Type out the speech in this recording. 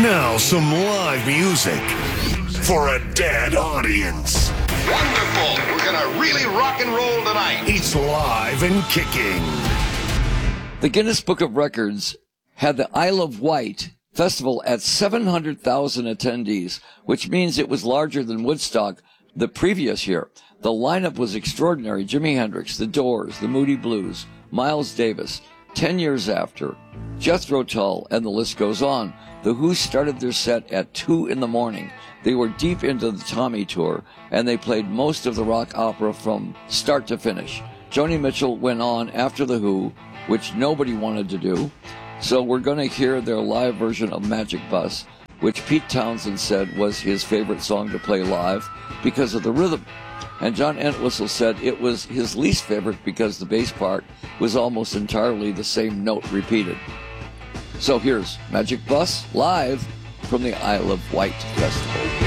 Now some live music for a dead audience. Wonderful. We're going to really rock and roll tonight. It's live and kicking. The Guinness Book of Records had the Isle of Wight Festival at 700,000 attendees, which means it was larger than Woodstock the previous year. The lineup was extraordinary. Jimi Hendrix, The Doors, The Moody Blues, Miles Davis, 10 years after, Jethro Tull, and the list goes on. The Who started their set at 2 in the morning. They were deep into the Tommy Tour, and they played most of the rock opera from start to finish. Joni Mitchell went on after The Who, which nobody wanted to do. So we're going to hear their live version of Magic Bus, which Pete Townsend said was his favorite song to play live because of the rhythm. And John Entwistle said it was his least favorite because the bass part was almost entirely the same note repeated. So here's Magic Bus live from the Isle of Wight Festival.